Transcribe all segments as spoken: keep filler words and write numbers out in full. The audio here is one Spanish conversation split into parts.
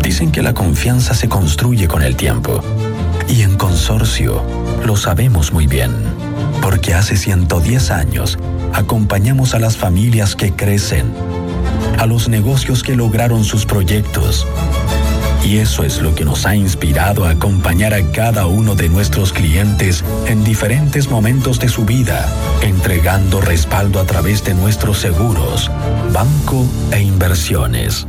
Dicen que la confianza se construye con el tiempo. Y en Consorcio lo sabemos muy bien, porque hace ciento diez años acompañamos a las familias que crecen, a los negocios que lograron sus proyectos. Y eso es lo que nos ha inspirado a acompañar a cada uno de nuestros clientes en diferentes momentos de su vida, entregando respaldo a través de nuestros seguros, banco e inversiones.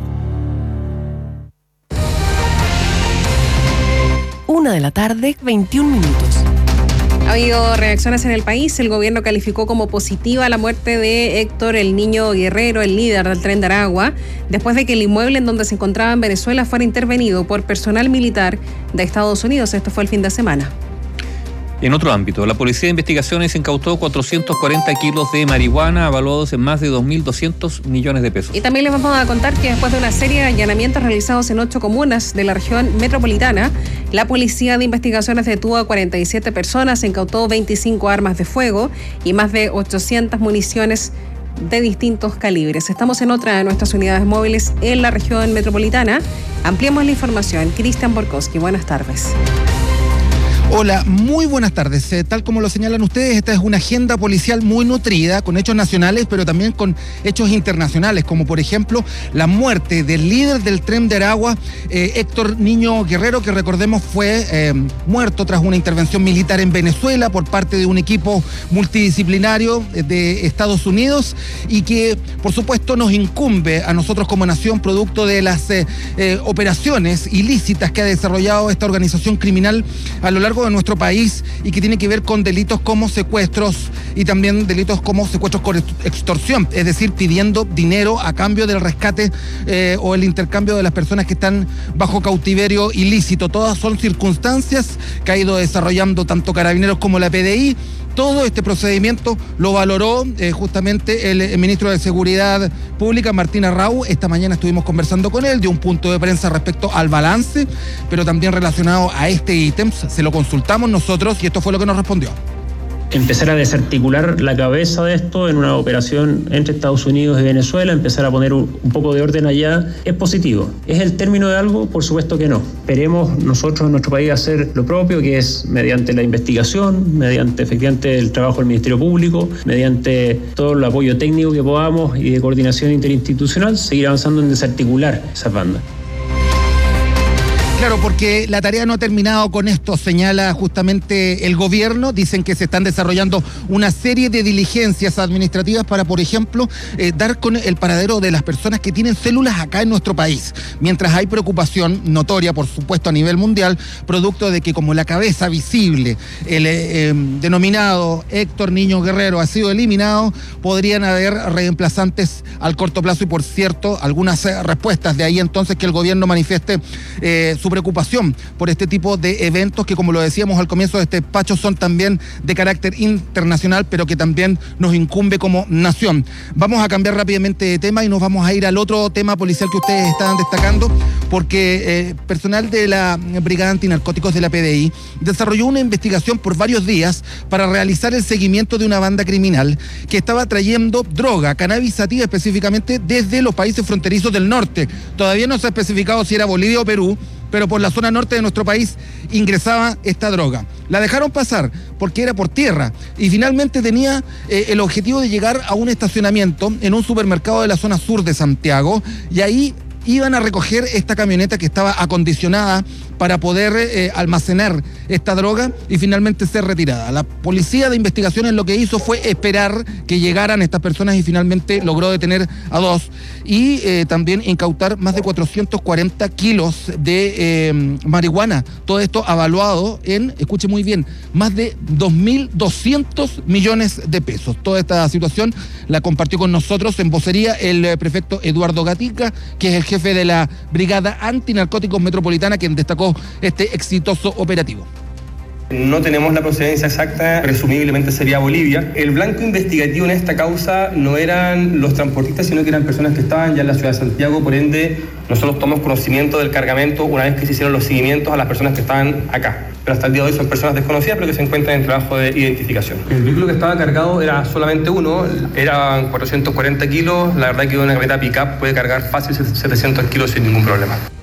Una de la tarde, veintiún minutos. Ha habido reacciones en el país. El gobierno calificó como positiva la muerte de Héctor el Niño Guerrero, el líder del Tren de Aragua, después de que el inmueble en donde se encontraba en Venezuela fuera intervenido por personal militar de Estados Unidos. Esto fue el fin de semana. En otro ámbito, la Policía de Investigaciones incautó cuatrocientos cuarenta kilos de marihuana avaluados en más de dos mil doscientos millones de pesos. Y también les vamos a contar que después de una serie de allanamientos realizados en ocho comunas de la región metropolitana, la Policía de Investigaciones detuvo a cuarenta y siete personas, incautó veinticinco armas de fuego y más de ochocientas municiones de distintos calibres. Estamos en otra de nuestras unidades móviles en la región metropolitana. Ampliemos la información. Cristian Borkowski, buenas tardes. Hola, muy buenas tardes. Eh, tal como lo señalan ustedes, esta es una agenda policial muy nutrida, con hechos nacionales, pero también con hechos internacionales, como por ejemplo la muerte del líder del Tren de Aragua, eh, Héctor Niño Guerrero, que recordemos fue eh, muerto tras una intervención militar en Venezuela por parte de un equipo multidisciplinario de Estados Unidos y que, por supuesto, nos incumbe a nosotros como nación, producto de las eh, eh, operaciones ilícitas que ha desarrollado esta organización criminal a lo largo de nuestro país y que tiene que ver con delitos como secuestros y también delitos como secuestros con extorsión, es decir, pidiendo dinero a cambio del rescate eh, o el intercambio de las personas que están bajo cautiverio ilícito. Todas son circunstancias que ha ido desarrollando tanto Carabineros como la P D I. Todo este procedimiento lo valoró eh, justamente el, el ministro de Seguridad Pública, Martín Arrau. Esta mañana estuvimos conversando con él, dio un punto de prensa respecto al balance, pero también relacionado a este ítem. Se lo consultamos nosotros y esto fue lo que nos respondió. Empezar a desarticular la cabeza de esto en una operación entre Estados Unidos y Venezuela, empezar a poner un poco de orden allá, es positivo. ¿Es el término de algo? Por supuesto que no. Esperemos nosotros en nuestro país hacer lo propio, que es mediante la investigación, mediante efectivamente el trabajo del Ministerio Público, mediante todo el apoyo técnico que podamos y de coordinación interinstitucional, seguir avanzando en desarticular esas bandas. Claro, porque la tarea no ha terminado con esto, señala justamente el gobierno. Dicen que se están desarrollando una serie de diligencias administrativas para, por ejemplo, eh, dar con el paradero de las personas que tienen células acá en nuestro país. Mientras hay preocupación notoria, por supuesto, a nivel mundial, producto de que como la cabeza visible, el eh, eh, denominado Héctor Niño Guerrero ha sido eliminado, podrían haber reemplazantes al corto plazo y, por cierto, algunas eh, respuestas. De ahí entonces que el gobierno manifieste eh, su preocupación por este tipo de eventos que, como lo decíamos al comienzo de este despacho, son también de carácter internacional, pero que también nos incumbe como nación. Vamos a cambiar rápidamente de tema y nos vamos a ir al otro tema policial que ustedes estaban destacando, porque eh, personal de la Brigada Antinarcóticos de la P D I desarrolló una investigación por varios días para realizar el seguimiento de una banda criminal que estaba trayendo droga, cannabis sativa específicamente, desde los países fronterizos del norte. Todavía no se ha especificado si era Bolivia o Perú, pero por la zona norte de nuestro país ingresaba esta droga. La dejaron pasar porque era por tierra y finalmente tenía eh, el objetivo de llegar a un estacionamiento en un supermercado de la zona sur de Santiago, y ahí iban a recoger esta camioneta que estaba acondicionada para poder eh, almacenar esta droga y finalmente ser retirada. La policía de investigaciones lo que hizo fue esperar que llegaran estas personas y finalmente logró detener a dos y eh, también incautar más de cuatrocientos cuarenta kilos de eh, marihuana. Todo esto avaluado en, escuche muy bien, más de dos mil doscientos millones de pesos. Toda esta situación la compartió con nosotros en vocería el eh, prefecto Eduardo Gatica, que es el jefe de la Brigada Antinarcóticos Metropolitana, quien destacó este exitoso operativo. No tenemos la procedencia exacta, presumiblemente sería Bolivia. El blanco investigativo en esta causa no eran los transportistas, sino que eran personas que estaban ya en la ciudad de Santiago. Por ende, nosotros tomamos conocimiento del cargamento una vez que se hicieron los seguimientos a las personas que estaban acá. Pero hasta el día de hoy son personas desconocidas, pero que se encuentran en trabajo de identificación. El vehículo que estaba cargado era solamente uno, eran cuatrocientos cuarenta kilos. La verdad que una camioneta pick-up puede cargar fácil setecientos kilos sin ningún problema.